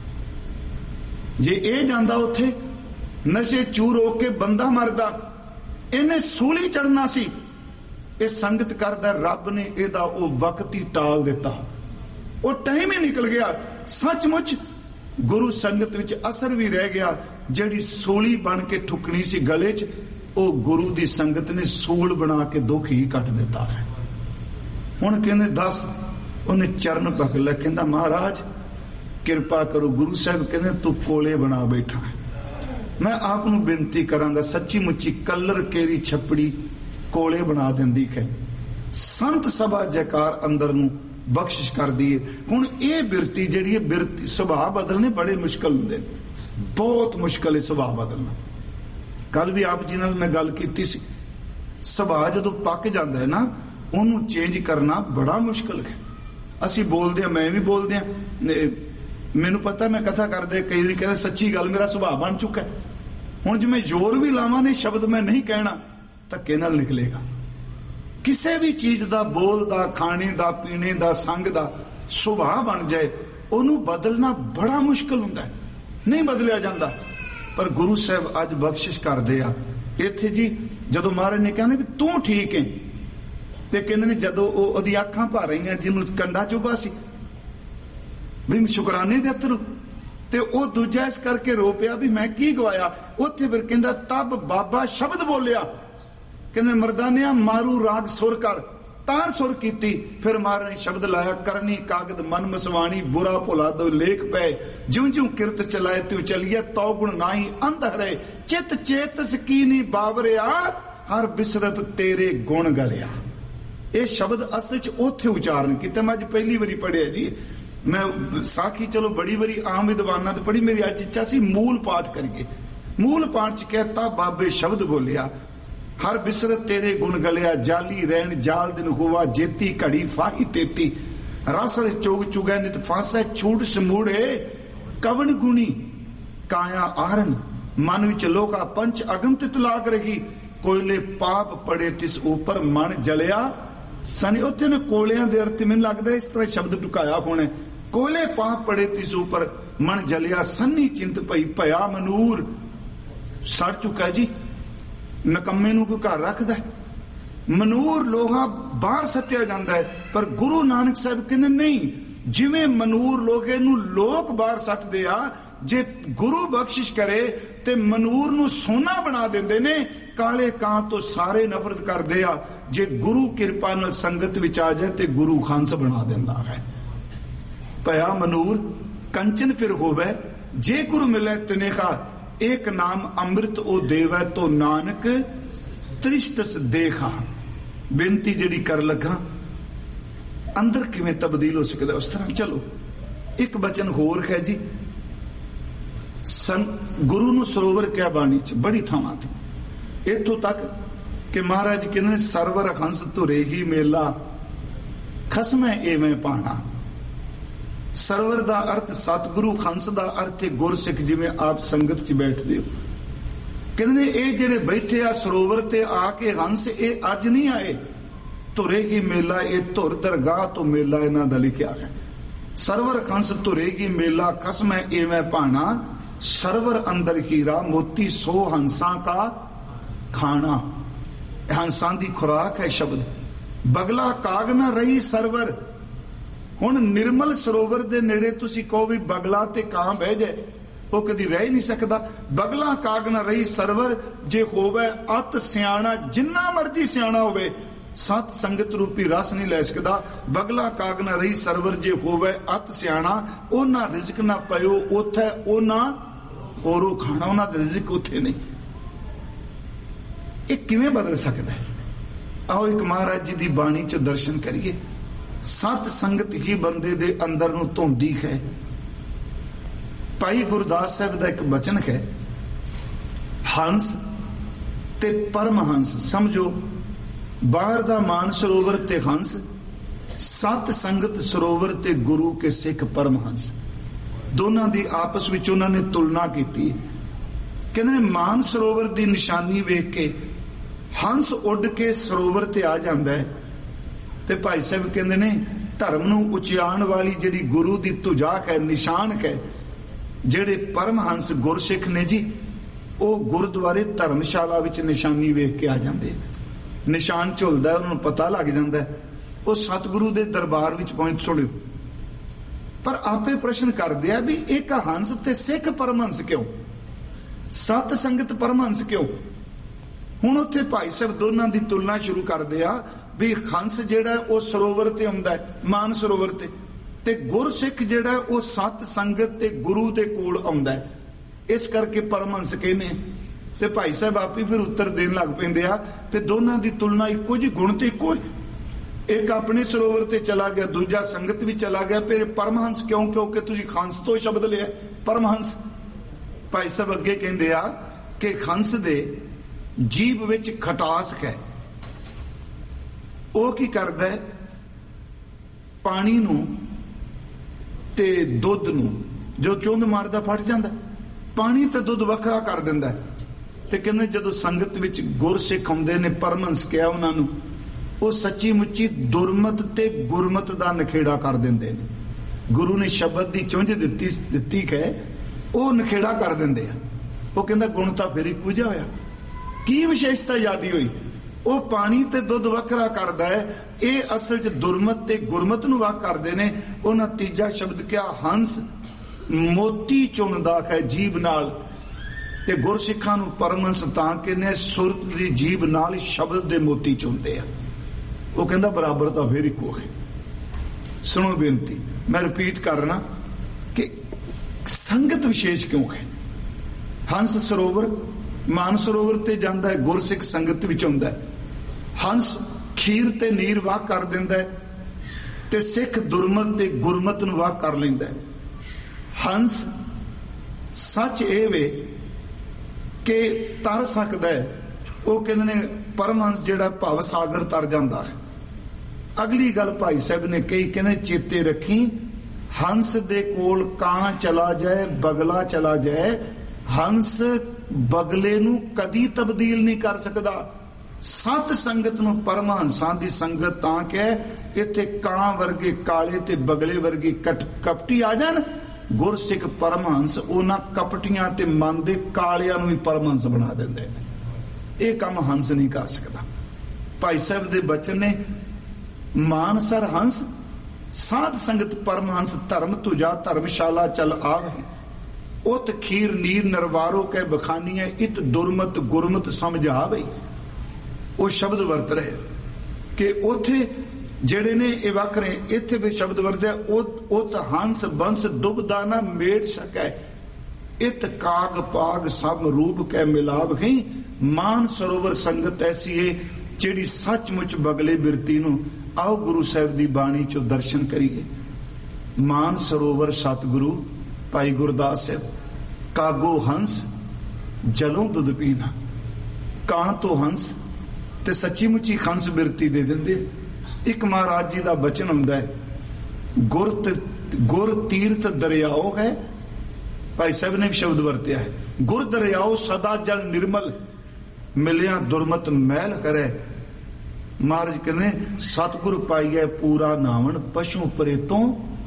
ਜੇ ਇਹ ਜਾਂਦਾ ਉੱਥੇ ਨਸ਼ੇ ਚੂਰ ਹੋ ਕੇ ਬੰਦਾ ਮਰਦਾ, ਇਹਨੇ ਸੂਲੀ ਚੜਨਾ ਸੀ। ਇਹ ਸੰਗਤ ਕਰਦਾ, ਰੱਬ ਨੇ ਇਹਦਾ ਉਹ ਵਕਤ ਹੀ ਟਾਲ ਦਿੱਤਾ, ਉਹ ਟਾਈਮ ਹੀ ਨਿਕਲ ਗਿਆ। ਸੱਚਮੁੱਚ ਗੁਰੂ ਸੰਗਤ ਵਿੱਚ ਅਸਰ ਵੀ ਰਹਿ ਗਿਆ। ਜਿਹੜੀ ਸੂਲੀ ਬਣ ਕੇ ਠੁਕਣੀ ਸੀ ਗਲੇ 'ਚ, ਉਹ ਗੁਰੂ ਦੀ ਸੰਗਤ ਨੇ ਸੂਲ ਬਣਾ ਕੇ ਦੁੱਖ ਹੀ ਕੱਟ ਦਿੱਤਾ ਹੈ। ਹੁਣ ਕਹਿੰਦੇ ਦੱਸ, ਉਹਨੇ ਚਰਨ ਪਕੜ ਲਿਆ, ਕਹਿੰਦਾ ਮਹਾਰਾਜ ਕਿਰਪਾ ਕਰੋ। ਗੁਰੂ ਸਾਹਿਬ ਕਹਿੰਦੇ ਤੂੰ ਕੋਲੇ ਬਣਾ ਬੈਠਾ, ਮੈਂ ਆਪ ਨੂੰ ਬੇਨਤੀ ਕਰਾਂਗਾ, ਸੱਚੀ ਮੁੱਚੀ ਕਲਰ ਕੇਰੀ ਛੱਪੜੀ ਕੋਲੇ ਬਣਾ ਦਿੰਦੀ ਹੈ। ਸੰਤ ਸਭਾ ਜੈਕਾਰ ਅੰਦਰ ਨੂੰ ਬਖਸ਼ਿਸ਼ ਕਰਦੀ ਹੈ। ਹੁਣ ਇਹ ਬਿਰਤੀ ਜਿਹੜੀ ਹੈ, ਬਿਰਤੀ ਸੁਭਾਅ ਬਦਲਨੇ ਬੜੇ ਮੁਸ਼ਕਲ ਹੁੰਦੇ, ਬਹੁਤ ਮੁਸ਼ਕਲ ਹੈ ਸੁਭਾਅ ਬਦਲਣਾ। ਕੱਲ ਵੀ ਆਪ ਜੀ ਨਾਲ ਮੈਂ ਗੱਲ ਕੀਤੀ ਸੀ, ਸੁਭਾਅ ਜਦੋਂ ਪੱਕ ਜਾਂਦਾ ਹੈ ਨਾ, ਉਹਨੂੰ ਚੇਂਜ ਕਰਨਾ ਬੜਾ ਮੁਸ਼ਕਲ ਹੈ। ਅਸੀਂ ਬੋਲਦੇ ਹਾਂ, ਮੈਂ ਵੀ ਬੋਲਦੇ ਹਾਂ, ਮੈਨੂੰ ਪਤਾ ਮੈਂ ਕਥਾ ਕਰਦੇ ਕਈ ਵਾਰੀ ਕਹਿੰਦੇ ਸੱਚੀ ਗੱਲ ਮੇਰਾ ਸੁਭਾਅ ਬਣ ਚੁੱਕਾ। ਹੁਣ ਜੇ ਮੈਂ ਜ਼ੋਰ ਵੀ ਲਾਵਾਂ ਨੇ ਸ਼ਬਦ ਮੈਂ ਨਹੀਂ ਕਹਿਣਾ, ਧੱਕੇ ਨਾਲ ਨਿਕਲੇਗਾ। ਕਿਸੇ ਵੀ ਚੀਜ਼ ਦਾ, ਬੋਲ ਦਾ, ਖਾਣੇ ਦਾ, ਪੀਣੇ ਦਾ, ਸੰਗ ਦਾ ਸੁਭਾਅ ਬਣ ਜਾਏ, ਉਹਨੂੰ ਬਦਲਣਾ ਬੜਾ ਮੁਸ਼ਕਲ ਹੁੰਦਾ ਹੈ, ਨਹੀਂ ਬਦਲਿਆ ਜਾਂਦਾ। ਪਰ ਗੁਰੂ ਸਾਹਿਬ ਅੱਜ ਬਖਸ਼ਿਸ਼ ਕਰਦੇ ਆ ਇੱਥੇ ਜੀ। ਜਦੋਂ ਮਹਾਰਾਜ ਨੇ ਕਹਿੰਦੇ ਵੀ ਤੂੰ ਠੀਕ ਹੈ, ਤੇ ਕਹਿੰਦੇ ਨੇ ਜਦੋਂ ਉਹ ਉਹਦੀ ਅੱਖਾਂ ਭਰ ਰਹੀਆਂ, ਜਿਹਨੂੰ ਕੰਡਾ ਚੁੱਭਾ ਸੀ, ਵੀ ਸ਼ੁਕਰਾਨੇ ਦੇ ਅਥਰੂ, ਤੇ ਉਹ ਦੂਜਾ ਇਸ ਕਰਕੇ ਰੋ ਪਿਆ ਵੀ ਮੈਂ ਕੀ ਗਵਾਇਆ। ਉੱਥੇ ਫਿਰ ਕਹਿੰਦਾ ਤਬ ਬਾਬਾ ਸ਼ਬਦ ਬੋਲਿਆ, ਕਹਿੰਦੇ ਮਰਦਾਨਿਆ ਮਾਰੂ ਰਾਗ ਸੁਰ ਕਰ, ਤਾਰ ਸੁਰ ਕੀਤੀ। ਫਿਰ ਮਹਾਰਾਜ ਨੇ ਸ਼ਬਦ ਲਾਇਆ, ਕਰਨੀ ਕਾਗਦ ਮਨ ਮਸਵਾਣੀ, ਬੁਰਾ ਭੁਲਾ ਦੋ ਲੇਖ ਪੈ, ਜਿਉਂ ਜਿਉਂ ਕਿਰਤ ਚਲਾਏ ਤਿਉ ਚਲੀਏ, ਤਉ ਗੁਣ ਨਾਹੀ ਅੰਧ ਹਰੇ, ਚਿਤ ਚੇਤਸ ਕੀਨੀ ਬਾਵਰਿਆ, ਹਰ ਬਿਸਰਤ ਤੇਰੇ ਗੁਣ ਗਲਿਆ। ਇਹ ਸ਼ਬਦ ਅਸਲ ਚ ਉੱਥੇ ਉਚਾਰਨ ਕੀਤਾ। ਮੈਂ ਅੱਜ ਪਹਿਲੀ ਵਾਰੀ ਪੜ੍ਹਿਆ ਜੀ। ਮੈਂ ਸਾਖੀ ਚਲੋ ਬੜੀ ਵਾਰੀ ਆਮ ਵਿਦਵਾਨਾਂ ਤੇ ਪੜ੍ਹੀ, ਮੇਰੀ ਅੱਜ ਇੱਛਾ ਸੀ ਮੂਲ ਪਾਠ ਕਰੀਏ। ਮੂਲ ਪਾਠ ਚ ਕਹਿਤਾ ਬਾਬੇ ਸ਼ਬਦ ਬੋਲਿਆ, ਹਰ ਬਿਸਰਤ ਤੇਰੇ ਗੁਣ ਗਲਿਆ, ਜਾਲੀ ਰਹਿਣ ਜਾਲ ਦਿਨ ਹੋਵਾ, ਜੇਤੀ ਘੜੀ ਫਾਹੀ ਤੇਤੀ, ਰਸਲ ਚੋਗ ਚੁਗੈ ਨਿਤ ਫਾਸੈ, ਛੂਟ ਸਮੂੜੇ ਕਵਨ ਗੁਣੀ, ਕਾਇਆ ਆਰਨ ਮਨ ਵਿੱਚ ਲੋਕਾ, ਪੰਚ ਅਗਮ ਤਿਤ ਲਾਗ ਰਹੀ, ਕੋਇਲੇ ਪਾਪ ਪੜੇ ਤਿਸ ਉਪਰ ਮਨ ਜਲਿਆ ਸਨੀ। ਉੱਥੇ ਨੇ ਕੋਲਿਆਂ ਦੇ ਅਰਥ ਮੈਨੂੰ ਲੱਗਦਾ ਇਸ ਤਰ੍ਹਾਂ ਸ਼ਬਦ ਢੁਕਾਇਆ ਹੋਣਾ, ਕੋਇਲੇ ਪਾਪ ਪੜੇ ਤਿਸ ਉਪਰ ਮਨ ਜਲਿਆ ਸਨੀ, ਚਿੰਤ ਭਈ ਭਇਆ ਮਨੂਰ। ਸੜ ਚੁੱਕਾ ਜੀ, ਨਕੰਮੇ ਨੂੰ ਕੋਈ ਘਰ ਰੱਖਦਾ? ਮਨੂਰ ਲੋਹਾ ਬਾਹਰ ਸੱਟਿਆ ਜਾਂਦਾ ਹੈ, ਪਰ ਗੁਰੂ ਨਾਨਕ ਸਾਹਿਬ ਕਹਿੰਦੇ ਨਹੀਂ, ਜਿਵੇਂ ਮਨੂਰ ਲੋਹੇ ਨੂੰ ਲੋਕ ਬਾਹਰ ਸੱਟਦੇ ਆ, ਜੇ ਗੁਰੂ ਬਖਸ਼ਿਸ਼ ਕਰੇ ਤੇ ਮਨੂਰ ਨੂੰ ਸੋਨਾ ਬਣਾ ਦਿੰਦੇ ਨੇ। ਕਾਲੇ ਕਾਂ ਤੋਂ ਸਾਰੇ ਨਫ਼ਰਤ ਕਰਦੇ ਆ, ਜੇ ਗੁਰੂ ਕਿਰਪਾ ਨਾਲ ਸੰਗਤ ਵਿੱਚ ਆ ਜਾਏ ਤੇ ਗੁਰੂ ਹੰਸ ਬਣਾ ਦਿੰਦਾ ਹੈ। ਭਇਆ ਮਨੂਰ ਕੰਚਨ ਫਿਰ ਹੋਵੇ, ਜੇ ਗੁਰੂ ਮਿਲੇ ਤਿਨੇਖਾ, ਇੱਕ ਨਾਮ ਅੰਮ੍ਰਿਤ ਉਹ ਦੇਵੈ, ਤੋ ਨਾਨਕ ਤ੍ਰਿਸ਼ਤਸ ਦੇਖਾ। ਬੇਨਤੀ ਜਿਹੜੀ ਕਰ ਲੱਗਾ, ਅੰਦਰ ਕਿਵੇਂ ਤਬਦੀਲ ਹੋ ਸਕਦਾ ਉਸ ਤਰ੍ਹਾਂ। ਚਲੋ ਇੱਕ ਬਚਨ ਹੋਰ ਹੈ ਜੀ, ਗੁਰੂ ਨੂੰ ਸਰੋਵਰ ਕਿਹਾ ਬਾਣੀ ਚ ਬੜੀ ਥਾਵਾਂ ਤੇ, ਇੱਥੋਂ ਤੱਕ ਕਿ ਮਹਾਰਾਜ ਕਹਿੰਦੇ ਨੇ, ਸਰਵਰ ਹੰਸ ਧੁਰੇ ਹੀ ਮੇਲਾ, ਖਸਮੈ ਐਵੇਂ ਪਾਣਾ। ਸਰਵਰ ਦਾ ਅਰਥ ਸਤਿਗੁਰੂ, ਹੰਸ ਦਾ ਅਰਥ ਹੈ ਗੁਰਸਿੱਖ। ਜਿਵੇਂ ਆਪ ਸੰਗਤ ਚ ਬੈਠਦੇ ਹੋ, ਕਹਿੰਦੇ ਨੇ ਇਹ ਜਿਹੜੇ ਬੈਠੇ ਆ ਸਰੋਵਰ ਤੇ ਆ ਕੇ ਹੰਸ, ਇਹ ਅੱਜ ਨਹੀਂ ਆਏ। ਧੁਰੇ ਹੀ ਮੇਲਾ, ਇਹ ਧੁਰ ਦਰਗਾਹ ਤੋਂ ਮੇਲਾ ਇਹਨਾਂ ਦਾ ਲਿਖਿਆ ਹੈ। ਸਰਵਰ ਹੰਸ ਧੁਰੇ ਹੀ ਮੇਲਾ, ਖਸਮੈ ਐਵੇਂ ਪਾਣਾ, ਸਰਵਰ ਅੰਦਰ ਹੀਰਾ ਮੋਤੀ, ਸੋ ਹੰਸਾਂ ਕਾ ਖਾਣਾ। ਹੰਸਾਂ ਦੀ ਖੁਰਾਕ ਹੈ ਸ਼ਬਦ। ਬਗਲਾ ਕਾਗ ਨਾ ਰਹੀ ਸਰਵਰ। ਹੁਣ ਨਿਰਮਲ ਸਰੋਵਰ ਦੇ ਨੇੜੇ ਤੁਸੀਂ ਕਹੋ ਵੀ ਬਗਲਾ ਤੇ ਕਾਂ ਬਹਿ ਜਾਏ, ਉਹ ਕਦੀ ਰਹਿ ਨਹੀਂ ਸਕਦਾ। ਬਗਲਾ ਕਾਗ ਨਾ ਰਹੀ ਸਰਵਰ, ਜੇ ਹੋਵੇ ਅਤ ਸਿਆਣਾ, ਜਿੰਨਾ ਮਰਜੀ ਸਿਆਣਾ ਹੋਵੇ, ਸਤ ਸੰਗਤ ਰੂਪੀ ਰਸ ਨਹੀਂ ਲੈ ਸਕਦਾ। ਬਗਲਾ ਕਾਗ ਨਾ ਰਹੀ ਸਰਵਰ, ਜੇ ਹੋਵੇ ਅਤ ਸਿਆਣਾ, ਉਹਨਾਂ ਰਿਜ਼ਕ ਨਾ ਪਇਓ ਉੱਥੇ, ਉਹਨਾਂ ਹੋਰੋ ਖਾਣਾ, ਉਹਨਾਂ ਦਾ ਰਿਜ਼ਕ ਉੱਥੇ ਨਹੀਂ। ਇਹ ਕਿਵੇਂ ਬਦਲ ਸਕਦਾ ਹੈ? ਆਓ ਇੱਕ ਮਹਾਰਾਜ ਜੀ ਦੀ ਬਾਣੀ ਚ ਦਰਸ਼ਨ ਕਰੀਏ। ਸਤ ਸੰਗਤ ਹੀ ਬੰਦੇ ਦੇ ਅੰਦਰ ਨੂੰ ਧੋਂਦੀ ਹੈ। ਭਾਈ ਗੁਰਦਾਸ ਸਾਹਿਬ ਦਾ ਇੱਕ ਬਚਨ ਹੈ, ਹੰਸ ਤੇ ਪਰਮਹੰਸ। ਸਮਝੋ, ਬਾਹਰ ਦਾ ਮਾਨ ਸਰੋਵਰ ਤੇ ਹੰਸ, ਸਤ ਸੰਗਤ ਸਰੋਵਰ ਤੇ ਗੁਰੂ ਕੇ ਸਿੱਖ ਪਰਮਹੰਸ। ਦੋਨਾਂ ਦੀ ਆਪਸ ਵਿੱਚ ਉਹਨਾਂ ਨੇ ਤੁਲਨਾ ਕੀਤੀ। ਕਹਿੰਦੇ ਨੇ ਮਾਨ ਸਰੋਵਰ ਦੀ ਨਿਸ਼ਾਨੀ ਵੇਖ ਕੇ ਹੰਸ ਉੱਡ ਕੇ ਸਰੋਵਰ ਤੇ ਆ ਜਾਂਦਾ ਹੈ, ਤੇ ਭਾਈ ਸਾਹਿਬ ਕਹਿੰਦੇ ਨੇ ਧਰਮ ਨੂੰ ਉਚਿਆਣ ਵਾਲੀ ਜਿਹੜੀ ਗੁਰੂ ਦੀ ਤੁਜਾਕ ਹੈ, ਨਿਸ਼ਾਨ ਹੈ, ਜਿਹੜੇ ਪਰਮਹੰਸ ਗੁਰਸਿੱਖ ਨੇ ਜੀ, ਉਹ ਗੁਰਦੁਆਰੇ ਧਰਮਸ਼ਾਲਾ ਵਿੱਚ ਨਿਸ਼ਾਨੀ ਵੇਖ ਕੇ ਆ ਜਾਂਦੇ। ਨਿਸ਼ਾਨ ਝੁਲਦਾ, ਉਹਨਾਂ ਨੂੰ ਪਤਾ ਲੱਗ ਜਾਂਦਾ, ਉਹ ਸਤਿਗੁਰੂ ਦੇ ਦਰਬਾਰ ਵਿੱਚ ਪਹੁੰਚ ਛੋੜਿਓ। ਪਰ ਆਪੇ ਪ੍ਰਸ਼ਨ ਕਰਦੇ ਆ ਵੀ ਇੱਕ ਹੰਸ ਤੇ ਸਿੱਖ ਪਰਮਹੰਸ ਕਿਉਂ, ਸਤ ਸੰਗਤ ਪਰਮਹੰਸ ਕਿਉਂ? ਹੁਣ ਉੱਥੇ ਭਾਈ ਸਾਹਿਬ ਦੋਨਾਂ ਦੀ ਤੁਲਨਾ ਸ਼ੁਰੂ ਕਰਦੇ ਆ ਵੀ ਹੰਸ ਜਿਹੜਾ ਉਹ ਸਰੋਵਰ ਤੇ ਆਉਂਦਾ ਹੈ, ਮਾਨ ਸਰੋਵਰ ਤੇ, ਤੇ ਗੁਰਸਿੱਖ ਜਿਹੜਾ ਉਹ ਸਤ ਸੰਗਤ ਤੇ ਗੁਰੂ ਦੇ ਕੋਲ ਆਉਂਦਾ ਹੈ, ਇਸ ਕਰਕੇ ਪਰਮਹੰਸ ਕਹਿੰਦੇ। ਤੇ ਭਾਈ ਸਾਹਿਬ ਆਪੇ ਫਿਰ ਉੱਤਰ ਦੇਣ ਲੱਗ ਪੈਂਦੇ ਆ ਤੇ ਦੋਨਾਂ ਦੀ ਤੁਲਨਾ ਇੱਕੋ ਜਿਹੀ, ਗੁਣ ਤੇ ਇੱਕੋ। ਇੱਕ ਆਪਣੇ ਸਰੋਵਰ ਤੇ ਚਲਾ ਗਿਆ, ਦੂਜਾ ਸੰਗਤ ਵੀ ਚਲਾ ਗਿਆ, ਫਿਰ ਪਰਮਹੰਸ ਕਿਉਂ? ਕਿਉਂਕਿ ਤੁਸੀਂ ਹੰਸ ਤੋਂ ਸ਼ਬਦ ਲਿਆ, ਪਰਮਹੰਸ। ਭਾਈ ਸਾਹਿਬ ਅੱਗੇ ਕਹਿੰਦੇ ਆ ਕਿ ਹੰਸ ਦੇ ਜੀਭ ਵਿੱਚ ਖਟਾਸ ਹੈ। ਉਹ ਕੀ ਕਰਦਾ ਹੈ? ਪਾਣੀ ਨੂੰ ਤੇ ਦੁੱਧ ਨੂੰ ਜੋ ਚੁੰਦ ਮਾਰਦਾ ਫਟ ਜਾਂਦਾ, ਪਾਣੀ ਤੇ ਦੁੱਧ ਵੱਖਰਾ ਕਰ ਦਿੰਦਾ। ਤੇ ਕਹਿੰਦੇ ਜਦੋਂ ਸੰਗਤ ਵਿੱਚ ਗੁਰਸਿੱਖ ਆਉਂਦੇ ਨੇ, ਪਰਮਹੰਸ ਕਿਹਾ ਉਹਨਾਂ ਨੂੰ, ਉਹ ਸੱਚੀ ਮੁੱਚੀ ਦੁਰਮਤ ਤੇ ਗੁਰਮਤ ਦਾ ਨਖੇੜਾ ਕਰ ਦਿੰਦੇ ਨੇ। ਗੁਰੂ ਨੇ ਸ਼ਬਦ ਦੀ ਚੁੰਝ ਦਿੱਤੀ ਦਿੱਤੀ ਹੈ, ਉਹ ਨਖੇੜਾ ਕਰ ਦਿੰਦੇ ਆ। ਉਹ ਕਹਿੰਦਾ ਗੁਣ ਤਾਂ ਫਿਰ ਇੱਕੋ ਜਿਹਾ ਹੋਇਆ, ਕੀ ਵਿਸ਼ੇਸ਼ਤਾ ਯਾਦੀ ਹੋਈ? ਉਹ ਪਾਣੀ ਤੇ ਦੁੱਧ ਵੱਖਰਾ ਕਰਦਾ ਹੈ, ਇਹ ਅਸਲ 'ਚ ਦੁਰਮਤ ਤੇ ਗੁਰਮਤ ਨੂੰ ਵੱਖ ਕਰਦੇ ਨੇ। ਉਹਨਾਂ ਤੀਜਾ ਸ਼ਬਦ ਕਿਹਾ, ਹੰਸ ਮੋਤੀ ਚੁਣਦਾ ਹੈ ਜੀਭ ਨਾਲ, ਤੇ ਗੁਰਸਿੱਖਾਂ ਨੂੰ ਪਰਮਹੰਸ ਤਾਂ ਕਹਿੰਦੇ ਸੁਰਤ ਦੀ ਜੀਭ ਨਾਲ ਸ਼ਬਦ ਦੇ ਮੋਤੀ ਚੁਣਦੇ ਆ। ਉਹ ਕਹਿੰਦਾ ਬਰਾਬਰ ਤਾਂ ਫਿਰ ਇੱਕੋ ਹੈ। ਸੁਣੋ ਬੇਨਤੀ, ਮੈਂ ਰਿਪੀਟ ਕਰਨਾ ਕਿ ਸੰਗਤ ਵਿਸ਼ੇਸ਼ ਕਿਉਂ ਹੈ। ਹੰਸ ਸਰੋਵਰ ਮਾਨ ਸਰੋਵਰ ਤੇ ਜਾਂਦਾ ਹੈ, ਗੁਰਸਿੱਖ ਸੰਗਤ ਵਿੱਚ ਹੁੰਦਾ ਹੈ। ਹੰਸ ਖੀਰ ਤੇ ਨੀਰ ਵਾਹ ਕਰ ਦਿੰਦਾ ਹੈ ਤੇ ਸਿੱਖ ਦੁਰਮਤ ਤੇ ਗੁਰਮਤ ਨੂੰ ਵਾਹ ਕਰ ਲੈਂਦਾ ਹੈ। ਹੰਸ ਸੱਚ ਇਹ ਵੇ ਕਿ ਤਰ ਸਕਦਾ ਹੈ, ਉਹ ਕਹਿੰਦੇ ਨੇ ਪਰਮਹੰਸ ਜਿਹੜਾ ਭਵ ਸਾਗਰ ਤਰ ਜਾਂਦਾ ਹੈ। ਅਗਲੀ ਗੱਲ ਭਾਈ ਸਾਹਿਬ ਨੇ ਕਹੀ, ਕਹਿੰਦੇ ਚੇਤੇ ਰੱਖੀ ਹੰਸ ਦੇ ਕੋਲ ਕਾਂ ਚਲਾ ਜਾਏ, ਬਗਲਾ ਚਲਾ ਜਾਏ, ਹੰਸ ਬਗਲੇ ਨੂੰ ਕਦੀ ਤਬਦੀਲ ਨਹੀਂ ਕਰ ਸਕਦਾ। ਸਤ ਸੰਗਤ ਨੂੰ ਪਰਮਹੰਸਾਂ ਦੀ ਸੰਗਤ ਤਾਂ ਕਿ ਇੱਥੇ ਕਾਂ ਵਰਗੇ ਕਾਲੇ ਤੇ ਬਗਲੇ ਵਰਗੇ ਕਪਟੀ ਆ ਜਾਣ। ਗੁਰਸਿੱਖ ਪਰਮਹੰਸ ਉਹਨਾਂ ਕਪਟੀਆਂ ਤੇ ਮਨ ਦੇ ਕਾਲਿਆਂ ਨੂੰ ਵੀ ਪਰਮਹੰਸ ਬਣਾ ਦਿੰਦੇ ਨੇ। ਇਹ ਕੰਮ ਹੰਸ ਨਹੀਂ ਕਰ ਸਕਦਾ। ਭਾਈ ਸਾਹਿਬ ਦੇ ਬਚਨ ਨੇ, ਮਾਨਸਰ ਹੰਸ ਸਾਧ ਸੰਗਤ ਪਰਮਹੰਸ ਧਰਮ ਤੁਜਾ ਧਰਮਸ਼ਾਲਾ ਚਲ ਆਵੇ, ਉਤ ਖੀਰ ਨੀਰ ਨਰਵਾਰੋ ਕਹਿ ਬਖਾਨੀਏ, ਇਤ ਦੁਰਮਤ ਗੁਰਮਤ ਸਮਝ ਆਵੇ। ਉਹ ਸ਼ਬਦ ਵਰਤ ਰਹੇ ਕਿ ਉਥੇ ਜਿਹੜੇ ਨੇ ਇਹ ਵੱਖਰੇ, ਇੱਥੇ ਵੀ ਸ਼ਬਦ ਵਰਤਿਆ, ਉਤ ਹੰਸ ਬੰਸ ਦੁਬਦਾ ਨਾ ਮੇਟ ਸਕੈ, ਇਤ ਕਾਗ ਪਾਗ ਸਭ ਰੂਪ ਕਹਿ ਮਿਲਾਵ ਗਈ। ਮਾਨ ਸਰੋਵਰ ਸੰਗਤ ਐਸੀ ਹੈ ਜਿਹੜੀ ਸੱਚਮੁੱਚ ਬਗਲੇ ਬਿਰਤੀ ਨੂੰ। ਆਓ ਗੁਰੂ ਸਾਹਿਬ ਦੀ ਬਾਣੀ ਚੋਂ ਦਰਸ਼ਨ ਕਰੀਏ। ਮਾਨ ਸਰੋਵਰ ਸਤਿਗੁਰੂ ਭਾਈ ਗੁਰਦਾਸ ਸਾਹਿਬ, ਕਾਗੋ ਹੰਸ ਜਲੋਂ ਦੁੱਧ ਪੀਣਾ, ਕਾਂ ਤੋਂ ਹੰਸ ਤੇ ਸੱਚੀ ਮੁੱਚੀ ਹੰਸ ਬਿਰਤੀ ਦੇ ਦਿੰਦੇ। ਇੱਕ ਮਹਾਰਾਜ ਜੀ ਦਾ ਬਚਨ ਹੁੰਦਾ ਹੈ, ਗੁਰ ਗੁਰ ਤੀਰਥ ਦਰਿਆਓ ਹੈ। ਭਾਈ ਸਾਹਿਬ ਨੇ ਸ਼ਬਦ ਵਰਤਿਆ ਹੈ, ਗੁਰ ਦਰਿਆਓ ਸਦਾ ਜਲ ਨਿਰਮਲ, ਮਿਲਿਆ ਦੁਰਮਤ ਮੈਲ ਕਰੇ। ਮਹਾਰਾਜ ਕਹਿੰਦੇ ਸਤਿਗੁਰ ਪਾਈਐ ਪੂਰਾ ਨਾਵਣ, ਪਸ਼ੂ ਪਰੇ ਤੋਂ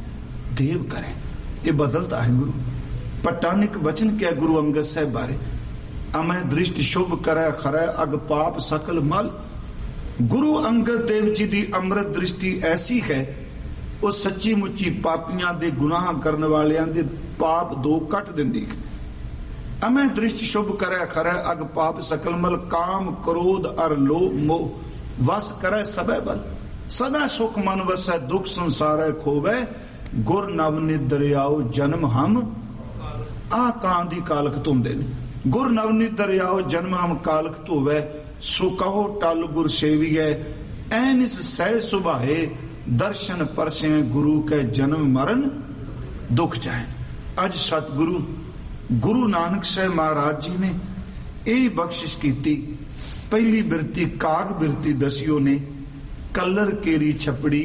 ਦੇਵ ਕਰੇ। ਇਹ ਬਦਲਦਾ ਹੈ ਗੁਰੂ। ਪਟਾਨਿਕ ਬਚਨ ਕਿਹਾ ਗੁਰੂ ਅੰਗਦ ਸਾਹਿਬ ਬਾਰੇ, ਅਮੈ ਦ੍ਰਿਸ਼ਟ ਸ਼ੁਭ ਕਰੈ ਖਰੈ ਅਗ ਪਾਪ ਸਕਲ ਮਲ। ਗੁਰੂ ਅੰਗਦ ਦੇਵ ਜੀ ਦੀ ਅੰਮ੍ਰਿਤ ਦ੍ਰਿਸ਼ਟੀ ਐਸੀ ਹੈ, ਉਹ ਸੱਚੀ ਮੁੱਚੀ ਪਾਪੀਆਂ ਦੇ ਗੁਨਾਹ ਕਰਨ ਵਾਲਿਆਂ ਦੇ ਪਾਪ ਦੋ ਕੱਟ ਦਿੰਦੀ ਹੈ। ਅਮੈ ਦ੍ਰਿਸ਼ਟ ਸ਼ੁਭ ਕਰੈ ਖਰੈ ਅਗ ਪਾਪ ਸਕਲ ਮਲ, ਕਾਮ ਕ੍ਰੋਧ ਅਰ ਲੋਭ ਮੋਹ ਵਸ ਕਰੈ ਸਭੈ ਬਲ। ਸਦਾ ਸੁਖ ਮਨ ਵਸੈ ਦੁਖ ਸੰਸਾਰੈ ਖੋਵੈ, ਗੁਰ ਨਵਨਿਤ ਦਰਿਆਓ ਜਨਮ ਹਮ। ਆ ਕਾਂ ਦੀ ਕਾਲਖ ਧੁੰਦੇ ਨੇ, ਗੁਰ ਨਵਨਿਤ ਦਰਿਆਓ ਜਨਮ ਹਮ ਕਾਲਖ ਧੋਵੈ, ਸੋ ਕਹੋ ਟਲ ਗੁਰ ਸੇਵੀਐ, ਐਨਿਸ ਸਹਿ ਸੁਭਾਏ, ਦਰਸ਼ਨ ਪਰਸੈ ਗੁਰੂ ਕੈ ਜਨਮ ਮਰਨ ਦੁਖ ਜਾਏ। ਅੱਜ ਸਤਿਗੁਰੂ ਗੁਰੂ ਨਾਨਕ ਸਾਹਿਬ ਮਹਾਰਾਜ ਜੀ ਨੇ ਇਹ ਬਖਸ਼ਿਸ਼ ਕੀਤੀ। ਪਹਿਲੀ ਬਿਰਤੀ ਕਾਗ ਬਿਰਤੀ ਦਸਿਓ ਨੇ, ਕਲਰ ਕੇਰੀ ਛਪੜੀ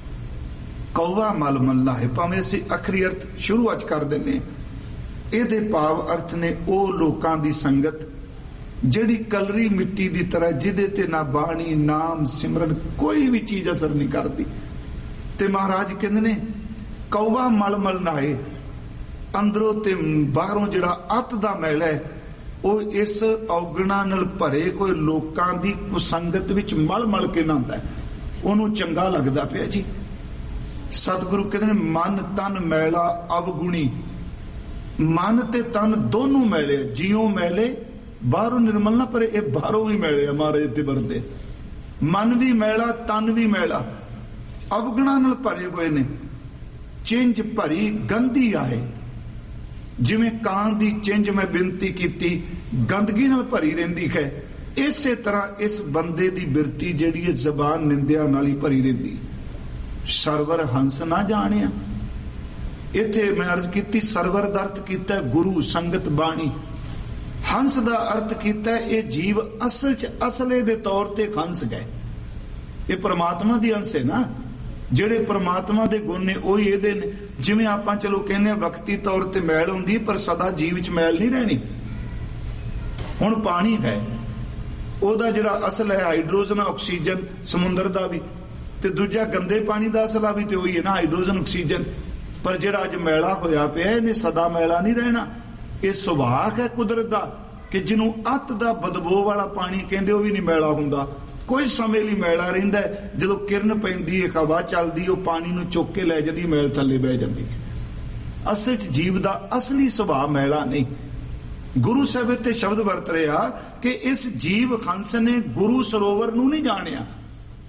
ਕੌਵਾ ਮਲ ਮੱਲਾ ਹੈ। ਭਾਵੇਂ ਅਸੀਂ ਅਖਰੀ ਅਰਥ ਸ਼ੁਰੂ ਅੱਜ ਕਰ ਦਿੰਦੇ, ਇਹਦੇ ਭਾਵ ਅਰਥ ਨੇ ਉਹ ਲੋਕਾਂ ਦੀ ਸੰਗਤ ਜਿਹੜੀ ਕਲਰੀ ਮਿੱਟੀ ਦੀ ਤਰ੍ਹਾਂ, ਜਿਹਦੇ ਤੇ ਨਾ ਬਾਣੀ ਨਾਮ ਸਿਮਰਨ ਕੋਈ ਵੀ ਚੀਜ਼ ਅਸਰ ਨਹੀਂ ਕਰਦੀ। ਤੇ ਮਹਾਰਾਜ ਕਹਿੰਦੇ ਨੇ ਕੌਵਾ ਮਲ ਮਲ ਨਾਏ, ਅੰਦਰੋਂ ਤੇ ਬਾਹਰੋਂ ਜਿਹੜਾ ਅੱਤ ਦਾ ਮੈਲ ਹੈ ਉਹ ਇਸ ਔਗਣਾ ਨਾਲ ਭਰੇ ਕੋਈ ਲੋਕਾਂ ਦੀ ਕੁਸੰਗਤ ਵਿੱਚ ਮਲ ਮਲ ਕੇ ਨਹਾਉਂਦਾ ਹੈ, ਉਹਨੂੰ ਚੰਗਾ ਲੱਗਦਾ ਪਿਆ ਜੀ। ਸਤਿਗੁਰੂ ਕਹਿੰਦੇ ਨੇ ਮਨ ਤਨ ਮੈਲਾ ਅਵਗੁਣੀ, ਮਨ ਤੇ ਤਨ ਦੋਨੋਂ ਮੈਲੇ, ਜਿਉਂ ਮੈਲੇ ਬਾਹਰੋਂ ਨਿਰਮਲ ਨਾ ਪਰ ਇਹ ਬਾਹਰੋਂ ਵੀ ਮੈਲੇ ਆ। ਮਹਾਰਾਜ ਤੇ ਵਰਦੇ ਮਨ ਵੀ ਮੈਲਾ ਤਨ ਵੀ ਮੈਲਾ, ਅਵਗੁਣਾ ਨਾਲ ਭਰੇ ਹੋਏ ਨੇ, ਚਿੰਜ ਭਰੀ ਗੰਦੀ ਆਏ। ਜਿਵੇਂ ਕਾਂ ਦੀ ਚਿੰਜ ਮੈਂ ਬੇਨਤੀ ਕੀਤੀ ਗੰਦਗੀ ਨਾਲ ਭਰੀ ਰਹਿੰਦੀ ਹੈ, ਇਸੇ ਤਰ੍ਹਾਂ ਇਸ ਬੰਦੇ ਦੀ ਬਿਰਤੀ ਜਿਹੜੀ ਹੈ ਜ਼ਬਾਨ ਨਿੰਦਿਆ ਨਾਲ ਹੀ ਭਰੀ ਰਹਿੰਦੀ। ਸਰਵਰ ਹੰਸ ਨਾ ਜਾਣਿਆ, ਇੱਥੇ ਮੈਂ ਅਰਜ਼ ਕੀਤੀ ਸਰਵਰ ਦਾ ਅਰਥ ਕੀਤਾ ਗੁਰੂ ਸੰਗਤ ਬਾਣੀ, ਹੰਸ ਦਾ ਅਰਥ ਕੀਤਾ ਇਹ ਜੀਵ ਅਸਲ ਚ ਅਸਲੇ ਦੇ ਤੌਰ ਤੇ ਹੰਸ ਗਏ। ਇਹ ਪ੍ਰਮਾਤਮਾ ਦੀ ਅੰਸ਼ ਹੈ ਨਾ, ਜਿਹੜੇ ਪ੍ਰਮਾਤਮਾ ਦੇ ਗੁਣ ਨੇ ਉਹੀ ਇਹਦੇ ਨੇ। ਜਿਵੇਂ ਆਪਾਂ ਚਲੋ ਕਹਿੰਦੇ ਆ ਵਕਤੀ ਤੌਰ ਤੇ ਮੈਲ ਹੁੰਦੀ ਪਰ ਸਦਾ ਜੀਵ ਵਿੱਚ ਮੈਲ ਨਹੀਂ ਰਹਿਣੀ। ਹੁਣ ਪਾਣੀ ਹੈ, ਉਹਦਾ ਜਿਹੜਾ ਅਸਲ ਹੈ ਹਾਈਡਰੋਜਨ ਆਕਸੀਜਨ ਸਮੁੰਦਰ ਦਾ ਵੀ, ਤੇ ਦੂਜਾ ਗੰਦੇ ਪਾਣੀ ਦਾ ਅਸਲਾ ਵੀ ਤੇ ਉਹੀ ਹੈ ਨਾ ਹਾਈਡਰੋਜਨ ਆਕਸੀਜਨ। ਪਰ ਜਿਹੜਾ ਅੱਜ ਮੈਲਾ ਹੋਇਆ ਪਿਆ ਇਹਨੇ ਸਦਾ ਮੈਲਾ ਨਹੀਂ ਰਹਿਣਾ। ਇਹ ਸੁਭਾਅ ਹੈ ਕੁਦਰਤ ਦਾ ਕਿ ਜਿਹਨੂੰ ਅੱਤ ਦਾ ਬਦਬੂ ਵਾਲਾ ਪਾਣੀ ਕਹਿੰਦੇ ਉਹ ਵੀ ਨਹੀਂ ਮੈਲਾ ਹੁੰਦਾ, ਕੋਈ ਸਮੇਂ ਲਈ ਮੈਲਾ ਰਹਿੰਦਾ। ਜਦੋਂ ਕਿਰਨ ਪੈਂਦੀ ਹੈ ਹਵਾ ਚੱਲਦੀ ਉਹ ਪਾਣੀ ਨੂੰ ਚੁੱਕ ਕੇ ਲੈ ਜਾਂਦੀ, ਮੈਲ ਥੱਲੇ ਬਹਿ ਜਾਂਦੀ। ਅਸਲ 'ਚ ਜੀਵ ਦਾ ਅਸਲੀ ਸੁਭਾਅ ਮੈਲਾ ਨਹੀਂ। ਗੁਰੂ ਸਾਹਿਬ ਤੇ ਸ਼ਬਦ ਵਰਤ ਰਿਹਾ ਕਿ ਇਸ ਜੀਵ ਹੰਸ ਨੇ ਗੁਰੂ ਸਰੋਵਰ ਨੂੰ ਨਹੀਂ ਜਾਣਿਆ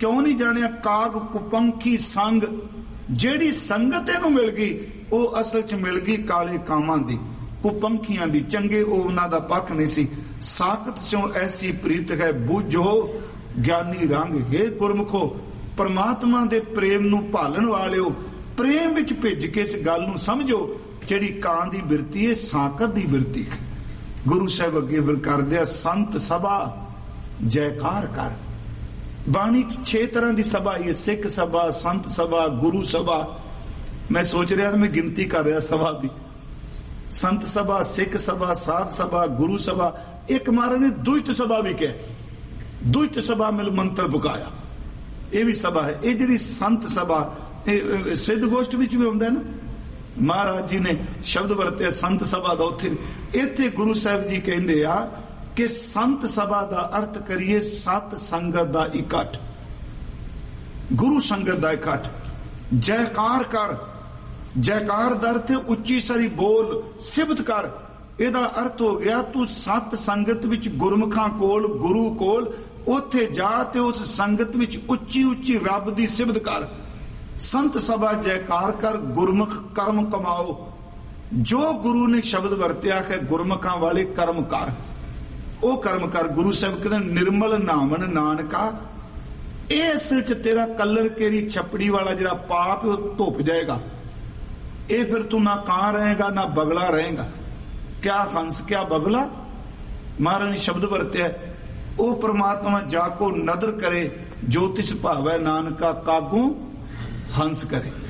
ਕਿਉਂ ਨਹੀਂ ਜਾਣਿਆ ਕਾਗ ਕੁਪੰਖੀ ਸੰਗ, ਜਿਹੜੀ ਸੰਗਤ ਇਹਨੂੰ ਮਿਲ ਗਈ ਉਹ ਅਸਲ 'ਚ ਮਿਲ ਗਈ ਕਾਲੇ ਕਾਮਾਂ ਦੀ, ਕੁਪੰਖੀਆਂ ਦੀ। ਚੰਗੇ ਉਹ ਉਹਨਾਂ ਦਾ ਪੱਖ ਨਹੀਂ ਸੀ। ਸਾਖਤ ਸਿਓ ਐਸੀ ਪ੍ਰੀਤ ਹੈ ਬੂਝੋ ਗਿਆਨੀ ਰੰਗ। ਹੈ ਗੁਰਮੁਖੋ, ਪਰਮਾਤਮਾ ਦੇ ਪ੍ਰੇਮ ਨੂੰ ਭਾਲਣ ਵਾਲਿਓ, ਪ੍ਰੇਮ ਵਿੱਚ ਭਿੱਜ ਕੇ ਇਸ ਗੱਲ ਨੂੰ ਸਮਝੋ ਜਿਹੜੀ ਕਾਂ ਦੀ ਬਿਰਤੀ ਹੈ ਸਾਕਤ ਦੀ ਬਿਰਤੀ ਹੈ। ਗੁਰੂ ਸਾਹਿਬ ਅੱਗੇ ਫਿਰ ਕਰਦੇ ਆ ਸੰਤ ਸਭਾ ਜੈਕਾਰ ਕਰ। ਬਾਣੀ ਚ ਛੇ ਤਰ੍ਹਾਂ ਦੀ ਸਭਾ ਹੈ, ਸਿੱਖ ਸਭਾ, ਸੰਤ ਸਭਾ, ਗੁਰੂ ਸਭਾ। ਮੈਂ ਸੋਚ ਰਿਹਾ ਮੈਂ ਗਿਣਤੀ ਕਰ ਰਿਹਾ ਸਭਾ ਦੀ। ਸੰਤ ਸਭਾ, ਸਿੱਖ ਸਭਾ, ਸਾਧ ਸਭਾ, ਗੁਰੂ ਸਭਾ। ਇੱਕ ਮਹਾਰਾਜ ਨੇ ਦੁਸ਼ਟ ਸਭਾ ਵੀ ਕਿਹਾ, ਦੁਸ਼ਟ ਸਭਾ ਮਿਲ ਮੰਤਰ ਬੁਕਾਇਆ, ਇਹ ਵੀ ਸਭਾ ਹੈ। ਇਹ ਜਿਹੜੀ ਸੰਤ ਸਭਾ ਇਹ ਸਿੱਧ ਗੋਸ਼ਟ ਵਿੱਚ ਵੀ ਹੁੰਦਾ ਨਾ, ਮਹਾਰਾਜ ਜੀ ਨੇ ਸ਼ਬਦ ਵਰਤਿਆ ਸੰਤ ਸਭਾ ਦਾ। ਉੱਥੇ ਇੱਥੇ ਗੁਰੂ ਸਾਹਿਬ ਜੀ ਕਹਿੰਦੇ ਆ ਕਿ ਸੰਤ ਸਭਾ ਦਾ ਅਰਥ ਕਰੀਏ ਸਤ ਸੰਗਤ ਦਾ ਇਕੱਠ, ਗੁਰੂ ਸੰਗਤ ਦਾ ਇਕੱਠ। ਜੈਕਾਰ ਕਰ, ਜੈਕਾਰ ਦਾ ਅਰਥ ਉੱਚੀ ਸਾਰੀ ਬੋਲ, ਸਿਫਤ ਕਰ। ਇਹਦਾ ਅਰਥ ਹੋ ਗਿਆ ਤੂੰ ਸਤ ਸੰਗਤ ਵਿੱਚ ਗੁਰਮੁਖਾਂ ਕੋਲ, ਗੁਰੂ ਕੋਲ, ਉੱਥੇ ਜਾ ਤੇ ਉਸ ਸੰਗਤ ਵਿੱਚ ਉੱਚੀ ਉੱਚੀ ਰੱਬ ਦੀ ਸਿਫਤ ਕਰ। ਸੰਤ ਸਭਾ ਜੈਕਾਰ ਕਰ, ਗੁਰਮੁਖ ਕਰਮ ਕਮਾਓ। ਜੋ ਗੁਰੂ ਨੇ ਸ਼ਬਦ ਵਰਤਿਆ ਹੈ ਗੁਰਮੁਖਾਂ ਵਾਲੇ ਕਰਮ ਕਰ, ਉਹ ਕਰਮ ਕਰ। ਗੁਰੂ ਸਾਹਿਬ ਕਹਿੰਦੇ ਨਿਰਮਲ ਨਾਮਨ ਨਾਨਕਾ, ਇਹ ਅਸਲ ਚ ਤੇਰਾ ਕਲਰ ਕੇਰੀ ਛਪੜੀ ਵਾਲਾ ਜਿਹੜਾ ਪਾਪ ਉਹ ਧੁੱਪ ਜਾਏਗਾ। ਇਹ ਫਿਰ ਤੂੰ ਨਾ ਕਾਂ ਰਹੇਗਾ ਨਾ ਬਗਲਾ ਰਹੇਗਾ। ਕਿਆ ਹੰਸ ਕਿਆ ਬਗਲਾ, ਮਹਾਰਾਜ ਨੇ ਸ਼ਬਦ ਵਰਤਿਆ। ਉਹ ਪ੍ਰਮਾਤਮਾ ਜਾ ਕੋ ਨਦਰ ਕਰੇ ਜੋ ਤਿਸ ਭਾਵੈ ਨਾਨਕਾ ਕਾਗੂ ਹੰਸ ਕਰੇ।